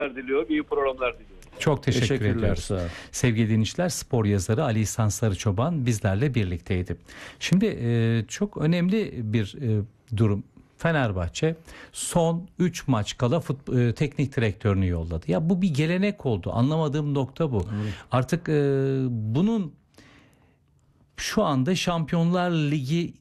diliyorum. İyi programlar diliyorum. Çok teşekkür ediyoruz. Sevgili dinleyiciler, spor yazarı Ali İhsan Sarıçoban bizlerle birlikteydi. Şimdi çok önemli bir durum. Fenerbahçe son 3 maç kala teknik direktörünü yolladı. Ya bu bir gelenek oldu. Anlamadığım nokta bu. Evet. Artık bunun şu anda Şampiyonlar Ligi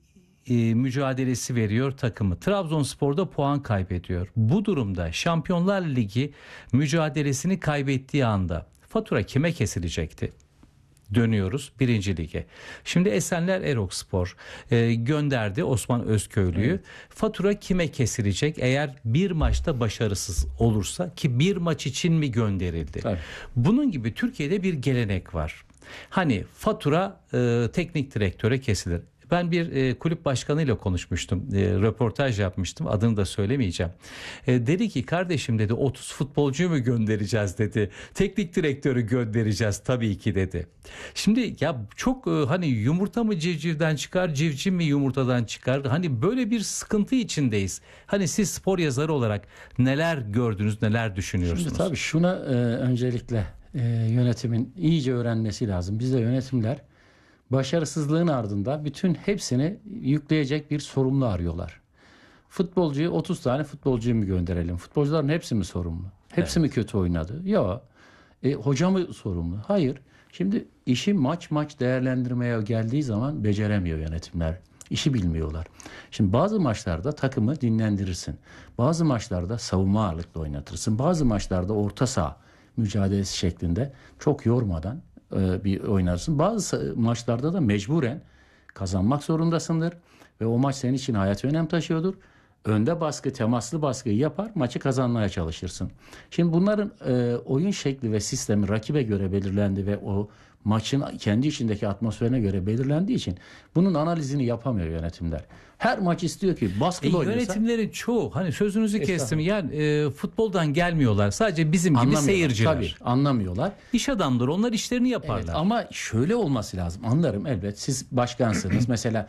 mücadelesi veriyor takımı. Trabzonspor'da puan kaybediyor. Bu durumda Şampiyonlar Ligi mücadelesini kaybettiği anda fatura kime kesilecekti? Dönüyoruz 1. Lige. Şimdi Esenler Erokspor gönderdi Osman Özköylü'yü. Evet. Fatura kime kesilecek eğer bir maçta başarısız olursa, ki bir maç için mi gönderildi? Evet. Bunun gibi Türkiye'de bir gelenek var. Hani fatura teknik direktöre kesilir. Ben bir kulüp başkanıyla konuşmuştum. Röportaj yapmıştım. Adını da söylemeyeceğim. Dedi ki kardeşim dedi 30 futbolcuyu mu göndereceğiz dedi. Teknik direktörü göndereceğiz tabii ki dedi. Şimdi ya çok hani yumurta mı civcivden çıkar, civciv mi yumurtadan çıkar? Hani böyle bir sıkıntı içindeyiz. Hani siz spor yazarı olarak neler gördünüz, neler düşünüyorsunuz? Şimdi tabii şuna öncelikle yönetimin iyice öğrenmesi lazım. Bizde yönetimler başarısızlığın ardında bütün hepsini yükleyecek bir sorumlu arıyorlar. Futbolcuyu 30 tane futbolcuyu mu gönderelim? Futbolcuların hepsi mi sorumlu? Hepsi mi kötü oynadı? Ya hoca mı sorumlu? Hayır. Şimdi işi maç değerlendirmeye geldiği zaman beceremiyor yönetimler. İşi bilmiyorlar. Şimdi bazı maçlarda takımı dinlendirirsin. Bazı maçlarda savunma ağırlıklı oynatırsın. Bazı maçlarda orta saha mücadelesi şeklinde çok yormadan bir oynarsın. Bazı maçlarda da mecburen kazanmak zorundasındır ve o maç senin için hayati önem taşıyordur. Önde baskı, temaslı baskıyı yapar, maçı kazanmaya çalışırsın. Şimdi bunların oyun şekli ve sistemi rakibe göre belirlendi ve o maçın kendi içindeki atmosferine göre belirlendiği için bunun analizini yapamıyor yönetimler. Her maç istiyor ki baskılı oynasa. Yönetimlerin çoğu, hani sözünüzü kestim, yani futboldan gelmiyorlar. Sadece bizim gibi seyirciler. Tabii anlamıyorlar. İş adamları, onlar işlerini yaparlar. Evet, ama şöyle olması lazım. Anlarım elbet. Siz başkansınız. Mesela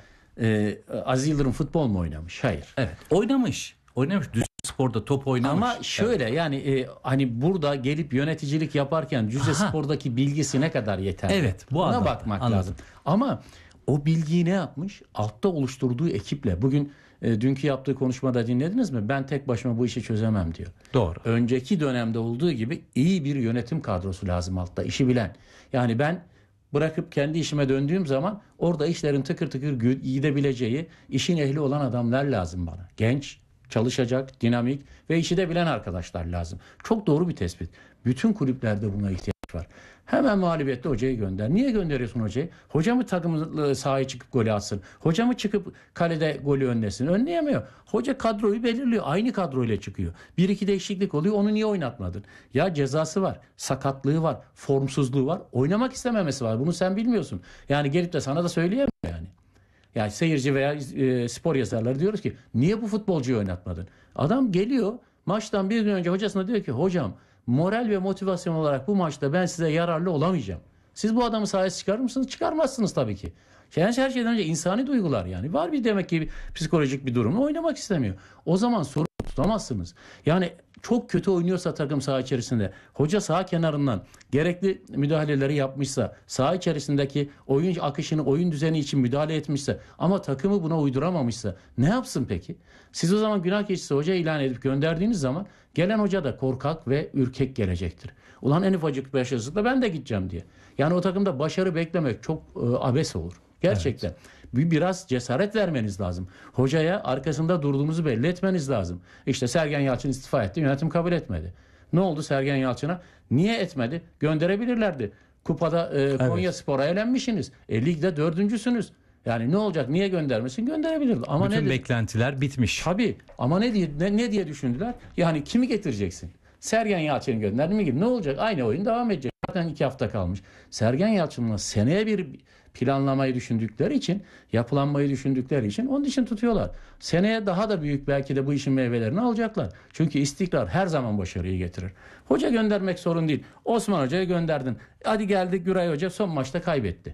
Aziz Yıldırım futbol mu oynamış? Hayır. Evet. Oynamış. Düz sporda top oynamış. Ama şöyle yani hani burada gelip yöneticilik yaparken Düzce Spor'daki bilgisi ne kadar yeterli? Evet. Buna bakmak lazım. Ama o bilgiyi ne yapmış? Altta oluşturduğu ekiple. Bugün dünkü yaptığı konuşmada dinlediniz mi? Ben tek başıma bu işi çözemem diyor. Doğru. Önceki dönemde olduğu gibi iyi bir yönetim kadrosu lazım altta. İşi bilen. Yani ben bırakıp kendi işime döndüğüm zaman orada işlerin tıkır tıkır gidebileceği, işin ehli olan adamlar lazım bana. Genç, çalışacak, dinamik ve işi de bilen arkadaşlar lazım. Çok doğru bir tespit. Bütün kulüplerde buna ihtiyaç var. Hemen mağlubiyette hocayı gönder. Niye gönderiyorsun hocayı? Hoca mı takımı sahaya çıkıp golü atsın? Hoca mı çıkıp kalede golü önlesin? Önleyemiyor. Hoca kadroyu belirliyor. Aynı kadroyla çıkıyor. Bir iki değişiklik oluyor. Onu niye oynatmadın? Ya cezası var, sakatlığı var, formsuzluğu var. Oynamak istememesi var. Bunu sen bilmiyorsun. Yani gelip de sana da söyleyemiyor yani. Yani seyirci veya spor yazarları diyoruz ki niye bu futbolcuyu oynatmadın? Adam geliyor maçtan bir gün önce hocasına diyor ki hocam moral ve motivasyon olarak bu maçta ben size yararlı olamayacağım. Siz bu adamı sahaya çıkarır mısınız? Çıkarmazsınız tabii ki. Yani her şeyden önce insani duygular yani. Var bir demek ki psikolojik bir durum. Oynamak istemiyor. O zaman sorun tutamazsınız. Yani çok kötü oynuyorsa takım saha içerisinde, hoca saha kenarından gerekli müdahaleleri yapmışsa, saha içerisindeki oyun akışını, oyun düzeni için müdahale etmişse ama takımı buna uyduramamışsa ne yapsın peki? Siz o zaman günah keçisi hoca ilan edip gönderdiğiniz zaman gelen hoca da korkak ve ürkek gelecektir. Ulan en ufacık başarısızlıkla ben de gideceğim diye. Yani o takımda başarı beklemek çok abes olur. Gerçekten. Evet. Biraz cesaret vermeniz lazım. Hocaya arkasında durduğunuzu belli etmeniz lazım. İşte Sergen Yalçın istifa etti. Yönetim kabul etmedi. Ne oldu Sergen Yalçın'a? Niye etmedi? Gönderebilirlerdi. Kupada Konyaspor'a elenmişsiniz. Ligde 4.'süsünüz. Yani ne olacak? Niye göndermesin? Gönderebilirdi. Ama bütün beklentiler bitmiş. Tabii. Ama ne diye düşündüler? Yani kimi getireceksin? Sergen Yalçın'ı gönderdi mi gibi. Ne olacak? Aynı oyun devam edecek. Zaten 2 hafta kalmış. Sergen Yalçın'la seneye bir planlamayı düşündükleri için, yapılanmayı düşündükleri için onun için tutuyorlar. Seneye daha da büyük belki de bu işin meyvelerini alacaklar. Çünkü istikrar her zaman başarıyı getirir. Hoca göndermek sorun değil. Osman Hoca'yı gönderdin. Hadi geldi Güray Hoca son maçta kaybetti.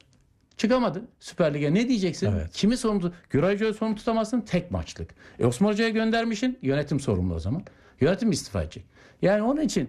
Çıkamadı Süper Lig'e. Ne diyeceksin? Evet. Kimi sorumlu? Güray Hoca'yı sorumlu tutamazsın. Tek maçlık. Osman Hoca'ya göndermişsin. Yönetim sorumlu o zaman. Yönetim istifa edecek. Yani onun için